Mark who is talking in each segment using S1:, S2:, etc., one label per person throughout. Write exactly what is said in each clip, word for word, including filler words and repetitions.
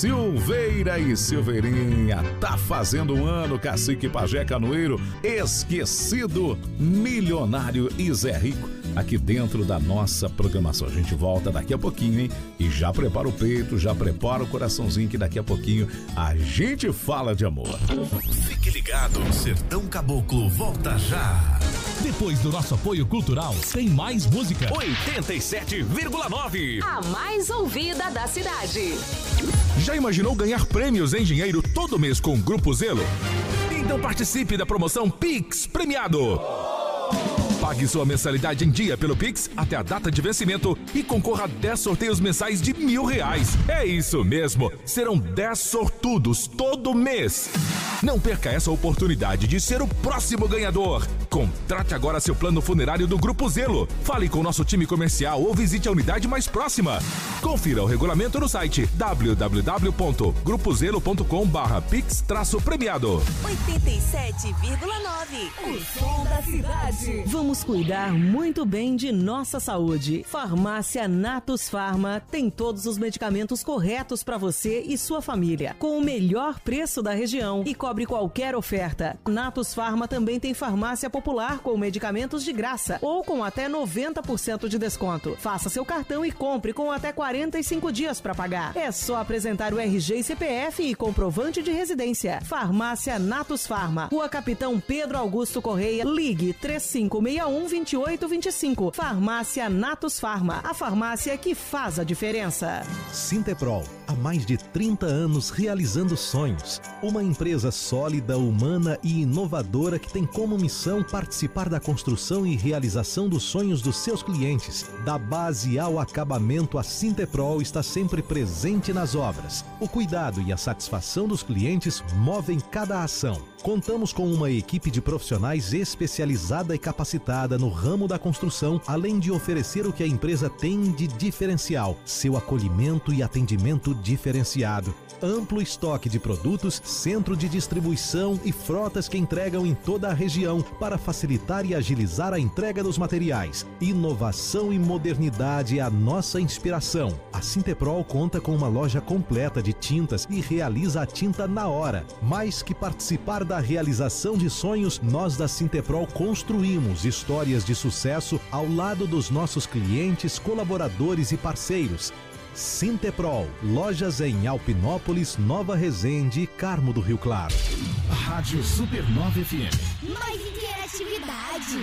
S1: Silveira e Silveirinha, tá fazendo um ano, Cacique Pajé Canoeiro, Esquecido, Milionário e Zé Rico, aqui dentro da nossa programação. A gente volta daqui a pouquinho, hein? E já prepara o peito, já prepara o coraçãozinho, que daqui a pouquinho a gente fala de amor.
S2: Fique ligado, Sertão Caboclo volta já.
S3: Depois do nosso apoio cultural, tem mais música.
S2: oitenta e sete vírgula nove.
S4: A mais ouvida da cidade.
S3: Já imaginou ganhar prêmios em dinheiro todo mês com o Grupo Zelo? Então participe da promoção Pix Premiado. Pague sua mensalidade em dia pelo Pix até a data de vencimento e concorra a dez sorteios mensais de mil reais. É isso mesmo, serão dez sortudos todo mês. Não perca essa oportunidade de ser o próximo ganhador. Contrate agora seu plano funerário do Grupo Zelo. Fale com o nosso time comercial ou visite a unidade mais próxima. Confira o regulamento no site w w w ponto grupo zelo ponto com barra pix traço premiado.
S5: oitenta e sete vírgula nove.
S4: O som da cidade.
S6: Vamos cuidar muito bem de nossa saúde. Farmácia Natus Farma tem todos os medicamentos corretos para você e sua família, com o melhor preço da região e cobre qualquer oferta. Natus Farma também tem farmácia popular com medicamentos de graça ou com até noventa por cento de desconto. Faça seu cartão e compre com até quarenta e cinco dias para pagar. É só apresentar o R G e C P F e comprovante de residência. Farmácia Natus Farma, Rua Capitão Pedro Augusto Correia, ligue três cinco seis um, dois oito dois cinco. Farmácia Natus Farma, a farmácia que faz a diferença.
S7: Sinteprol, há mais de trinta anos realizando sonhos. Uma empresa sólida, humana e inovadora que tem como missão participar da construção e realização dos sonhos dos seus clientes. Da base ao acabamento, a Sinteprol está sempre presente nas obras. O cuidado e a satisfação dos clientes movem cada ação. Contamos com uma equipe de profissionais especializada e capacitada no ramo da construção, além de oferecer o que a empresa tem de diferencial, seu acolhimento e atendimento diferenciado. Amplo estoque de produtos, centro de distribuição e frotas que entregam em toda a região para facilitar e agilizar a entrega dos materiais. Inovação e modernidade é a nossa inspiração. A Sinteprol conta com uma loja completa de tintas e realiza a tinta na hora. Mais que participar da realização de sonhos, nós da Sinteprol construímos histórias de sucesso ao lado dos nossos clientes, colaboradores e parceiros. Sinteprol, lojas em Alpinópolis, Nova Resende e Carmo do Rio Claro.
S3: Rádio Supernova F M.
S5: Mais interatividade.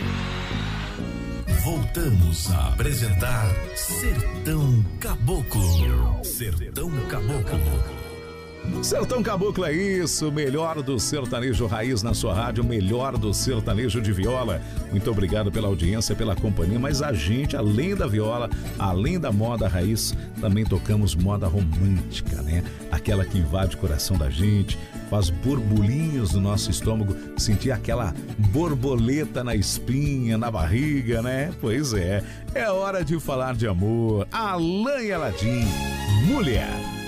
S2: Voltamos a apresentar Sertão Caboclo. Sertão Caboclo.
S1: Sertão Caboclo é isso, melhor do sertanejo raiz na sua rádio, melhor do sertanejo de viola. Muito obrigado pela audiência, pela companhia, mas a gente, além da viola, além da moda raiz, também tocamos moda romântica, né? Aquela que invade o coração da gente, faz borbulhinhos no nosso estômago, sentir aquela borboleta na espinha, na barriga, né? Pois é, é hora de falar de amor. Alain e Aladim, mulher.